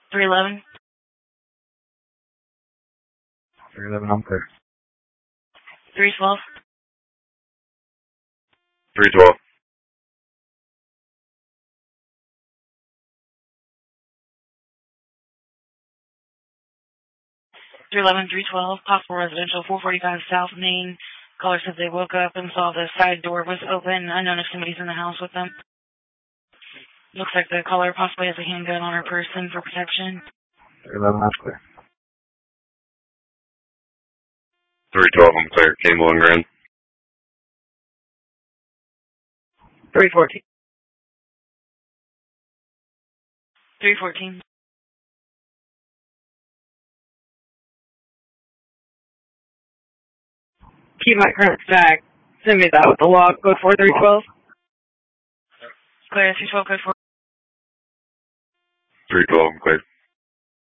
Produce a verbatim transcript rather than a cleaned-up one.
three eleven. three eleven, I'm clear. three twelve. three twelve. three eleven, three twelve, possible residential, four forty-five South Main. Caller says they woke up and saw the side door was open. Unknown if somebody's in the house with them. Looks like the caller possibly has a handgun on her person for protection. three eleven, that's clear. three twelve, I'm clear. Campbell and Grand. three fourteen. three fourteen. Keep my current stack. Send me that with the log. Code four three twelve. Clear, three twelve, code four. three twelve, I'm clear.